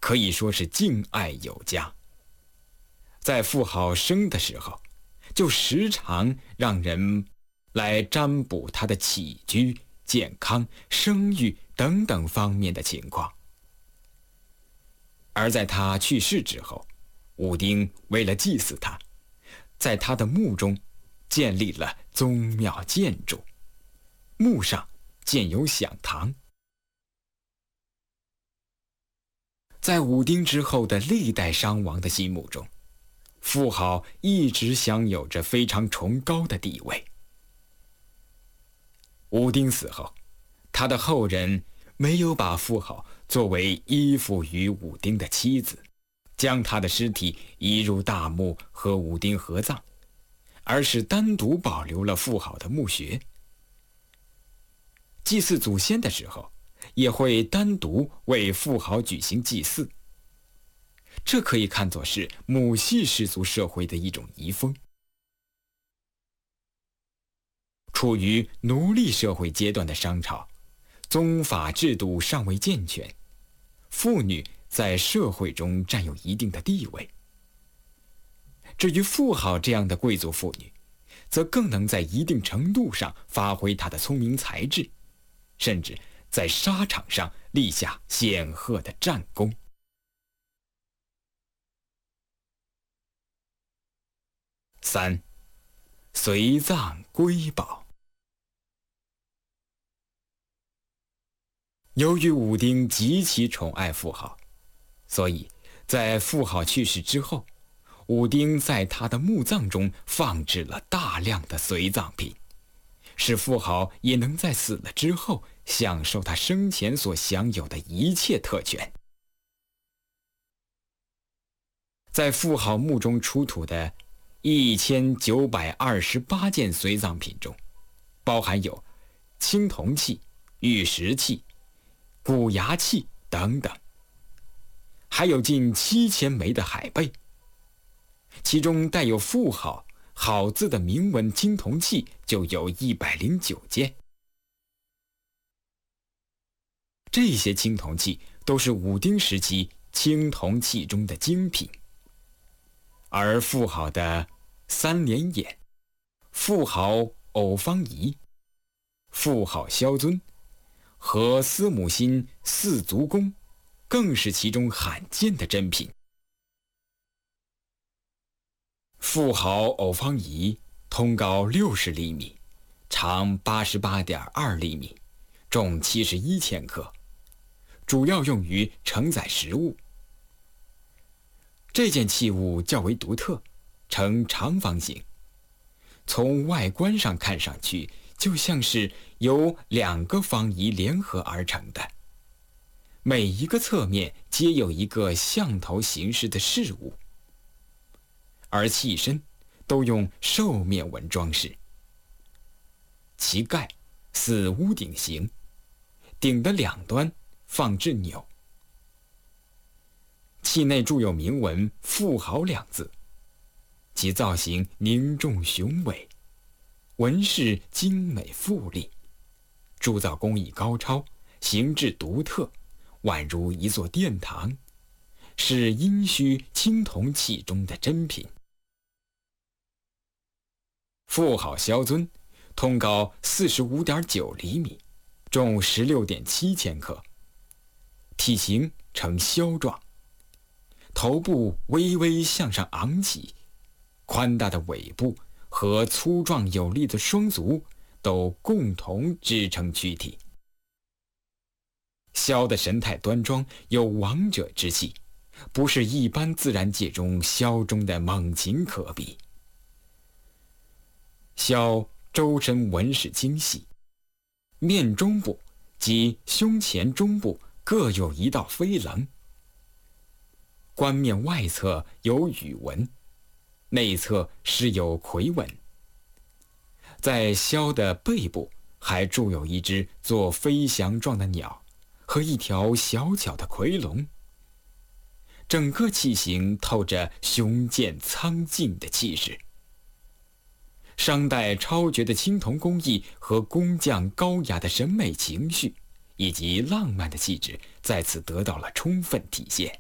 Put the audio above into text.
可以说是敬爱有加。在妇好生的时候，就时常让人来占卜他的起居、健康、生育等等方面的情况。而在他去世之后，武丁为了祭祀他，在他的墓中建立了宗庙建筑，墓上建有享堂。在武丁之后的历代商王的心目中，妇好一直享有着非常崇高的地位。武丁死后，他的后人没有把妇好作为依附于武丁的妻子，将他的尸体移入大墓和武丁合葬，而是单独保留了妇好的墓穴。祭祀祖先的时候，也会单独为妇好举行祭祀，这可以看作是母系氏族社会的一种遗风。处于奴隶社会阶段的商朝，宗法制度尚未健全，妇女在社会中占有一定的地位。至于妇好这样的贵族妇女，则更能在一定程度上发挥她的聪明才智，甚至在沙场上立下显赫的战功。3. 随葬瑰宝。由于武丁极其宠爱妇好，所以在妇好去世之后，武丁在他的墓葬中放置了大量的随葬品，使妇好也能在死了之后享受他生前所享有的一切特权。在妇好墓中出土的1928件随葬品中，包含有青铜器、玉石器、骨牙器等等，还有近7000枚的海贝，其中带有妇好好字的铭文青铜器就有109件。这些青铜器都是武丁时期青铜器中的精品，而妇好的3连眼、妇好偶方仪、妇好萧尊和司母心四足弓更是其中罕见的珍品。妇好偶方仪通高60厘米，长88.2厘米，重71千克，主要用于承载食物。这件器物较为独特，呈长方形，从外观上看上去就像是由2个方仪联合而成的，每一个侧面皆有一个象头形式的饰物，而器身都用兽面纹装饰。其盖似屋顶形，顶的2端放置钮。器内铸有铭文“妇好”2字，其造型凝重雄伟，纹饰精美富丽，铸造工艺高超，形制独特，宛如一座殿堂，是殷墟青铜器中的珍品。妇好萧尊通高45.9厘米，重16.7千克，体型呈枭状，头部微微向上昂起，宽大的尾部和粗壮有力的双足都共同支撑躯体。萧的神态端庄，有王者之气，不是一般自然界中萧中的猛禽可比。萧周身纹饰精细，面中部及胸前中部各有一道飞棱，冠面外侧有羽纹，内侧施有魁纹。在萧的背部还铸有一只做飞翔状的鸟和一条小巧的夔龙，整个器型透着雄健苍劲的气势。商代超绝的青铜工艺和工匠高雅的审美情绪以及浪漫的气质在此得到了充分体现。